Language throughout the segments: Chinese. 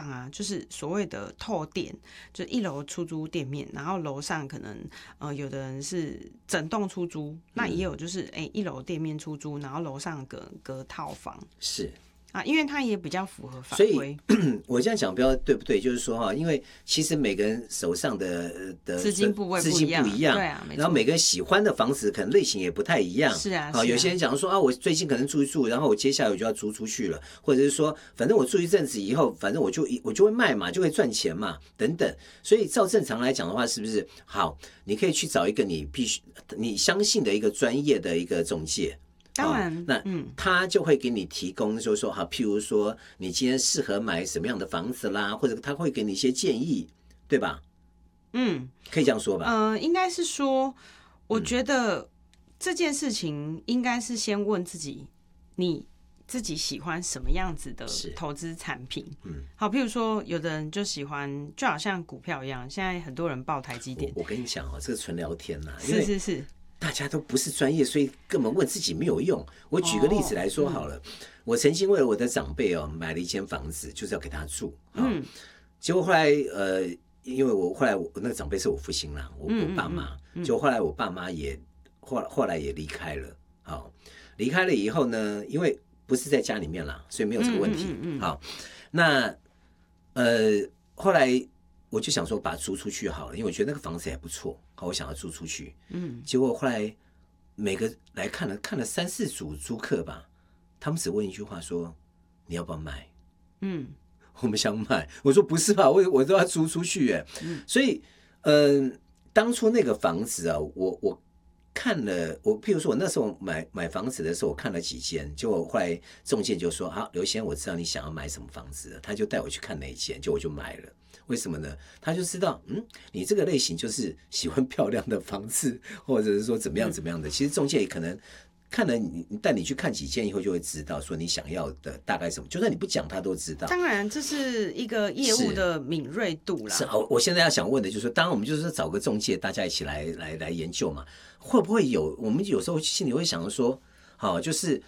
啊，就是所谓的透店，就1楼出租店面，然后楼上可能有的人是整栋出租，那也有就是1楼店面出租，然后楼上隔套房。 是。 因为它也比较符合法规， 所以我这样讲不知道对不对？就是说哈，因为其实每个人手上的资金部位不一样，对啊， 然后每个人喜欢的房子可能类型也不太一样， 是啊。 有些人讲说我最近可能住一住，然后我接下来我就要租出去了，或者是说反正我住一阵子以后，反正我就会卖嘛，就会赚钱嘛，等等。所以照正常来讲的话，是不是好？你可以去找一个你相信的一个专业的一个中介。 当然， 那他就会给你提供，就是说，好，譬如说，你今天适合买什么样的房子啦，或者他会给你一些建议，对吧？可以这样说吧？ 应该是说，我觉得这件事情应该是先问自己，你自己喜欢什么样子的投资产品？好，譬如说，有的人就喜欢，就好像股票一样，现在很多人报台积电。 我跟你讲这个纯聊天呐， 是。 大家都不是专业，所以根本问自己没有用。我举个例子来说好了，我曾经为了我的长辈买了一间房子，就是要给他住。结果后来因为我后来我那个长辈是我父亲啦，我爸妈，结果后来我爸妈也后来也离开了。好，离开了以后呢，因为不是在家里面啦，所以没有这个问题。好，那后来我就想说把它租出去好了，因为我觉得那个房子也不错，好，我想要租出去。结果后来每个来看了3-4组租客吧，他们只问一句话说：“你要不要卖？”我们想买。我说不是吧，我都要租出去耶。所以当初那个房子啊，我看了，譬如说我那时候买房子的时候，我看了几间，结果后来中介就说：“好，刘先，我知道你想要买什么房子了。”他就带我去看那一间，就我就买了。为什么呢？他就知道，你这个类型就是喜欢漂亮的房子，或者是说怎么样的。其实中介也可能看了你，带你去看几间以后，就会知道说你想要的大概什么。就算你不讲，他都知道。 当然，这是一个业务的敏锐度啦。 是啊，我现在要想问的就是说，当然我们就是找个中介，大家一起来研究嘛。会不会有？我们有时候心里会想说，好，就是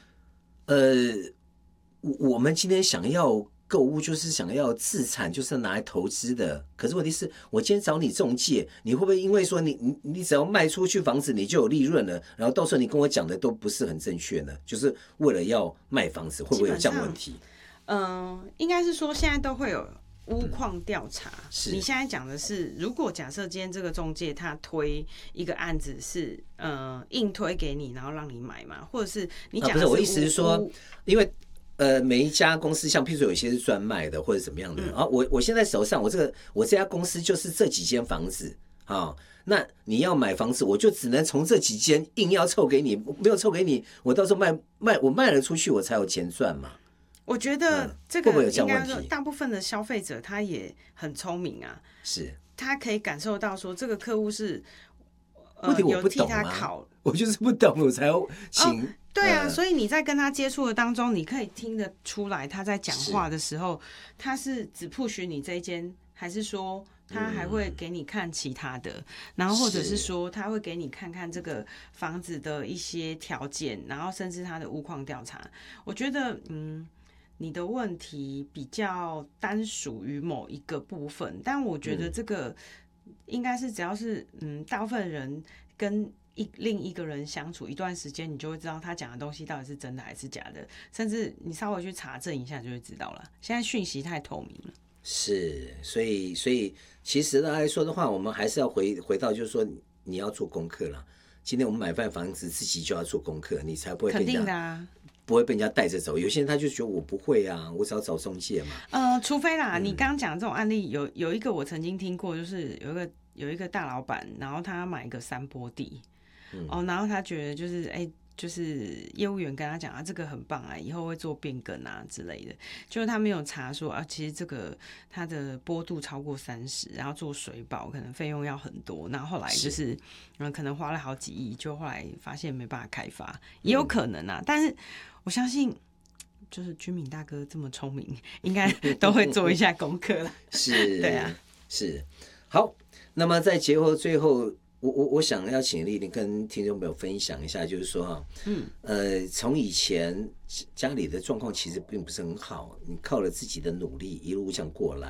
我们今天想要购物，就是想要自产，就是拿来投资的。可是问题是我今天找你中介，你会不会因为说你只要卖出去房子，你就有利润了，然后到时候你跟我讲的都不是很正确呢？就是为了要卖房子，会不会有这样问题？ 应该是说现在都会有屋况调查。 是你现在讲的是，如果假设今天这个中介他推一个案子是硬推给你，然后让你买嘛，或者是你讲的不是我意思是说，因为每一家公司，像譬如说有些是专卖的或者怎么样的我现在手上我这家公司就是这几间房子那你要买房子，我就只能从这几间硬要凑给你，没有凑给你，我到时候我卖了出去，我才有钱赚嘛。 我觉得这个应该说，大部分的消费者他也很聪明啊， 是他可以感受到说这个客户是问题我不懂有替他考， 我就是不懂，我才要请。 对啊，所以你在跟他接触的当中，你可以听得出来他在讲话的时候，他是只 push 你这一间，还是说他还会给你看其他的，然后或者是说他会给你看看这个房子的一些条件，然后甚至他的屋况调查。我觉得你的问题比较单属于某一个部分，但我觉得这个应该是只要是大部分人跟另一个人相处一段时间，你就会知道他讲的东西到底是真的还是假的，甚至你稍微去查证一下就会知道了。现在讯息太透明了， 是，所以其实来说的话，我们还是要回到就是说你要做功课啦。今天我们买房子自己就要做功课，你才不会被人家肯定的啊， 不会被人家带着走。有些人他就觉得我不会啊，我只要找中介嘛。 除非啦，你刚刚讲这种案例有一个我曾经听过，就是有一个大老板，然后他买一个山坡地。然后他觉得就是业务员跟他讲这个很棒啊，以后会做变更啊之类的，就是他没有查说其实这个它的坡度超过30，然后做水保可能费用要很多，然后后来就是可能花了好几亿，就后来发现没办法开发，也有可能啊。但是我相信就是居民大哥这么聪明，应该都会做一下功课啦。 是， 对啊， 是。好，那么在节目最后。我想要请丽玲跟听众朋友分享一下，就是说从以前家里的状况其实并不是很好，你靠了自己的努力一路这样过来。